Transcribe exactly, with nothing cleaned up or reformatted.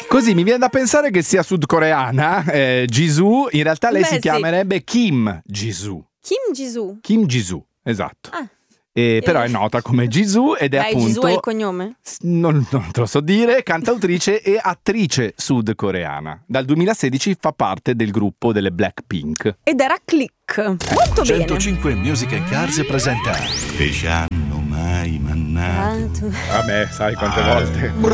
Così mi viene da pensare che sia sudcoreana, eh, Jisoo, in realtà lei Beh, si sì. chiamerebbe Kim Jisoo. Kim Jisoo. Kim Jisoo, esatto. Ah. E però è nota come Jisoo ed è Dai, appunto... Jisoo è il cognome? Non, non te lo so dire, cantautrice e attrice sudcoreana. Dal duemilasedici fa parte del gruppo delle Blackpink. Ed era Click. Molto bene. centocinque Music and Cars presenta Pesciano mai mannato. Vabbè, sai quante volte.